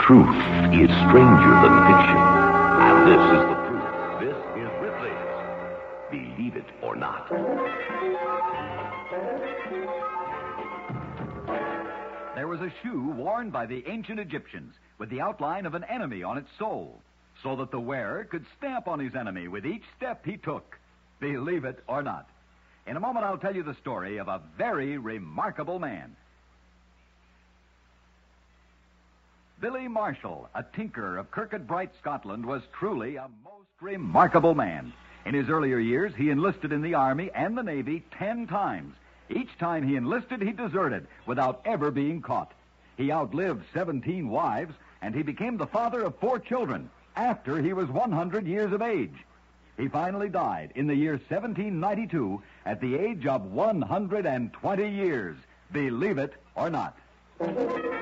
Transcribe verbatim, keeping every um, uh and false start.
Truth is stranger than fiction. And this is the proof. This is Ripley's Believe It or Not. There was a shoe worn by the ancient Egyptians with the outline of an enemy on its sole, so that the wearer could stamp on his enemy with each step he took. Believe it or not. In a moment, I'll tell you the story of a very remarkable man. Billy Marshall, a tinker of Kirkcudbright, Scotland, was truly a most remarkable man. In his earlier years, he enlisted in the Army and the Navy ten times. Each time he enlisted, he deserted without ever being caught. He outlived seventeen wives, and he became the father of four children after he was one hundred years of age. He finally died in the year seventeen ninety-two at the age of one hundred twenty years. Believe it or not.